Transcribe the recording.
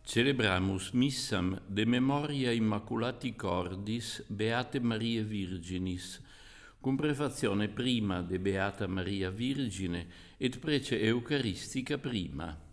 Celebramus missam de memoria immaculati cordis Beate Maria Virginis, cum prefazione prima de Beata Maria Virgine et prece Eucaristica prima.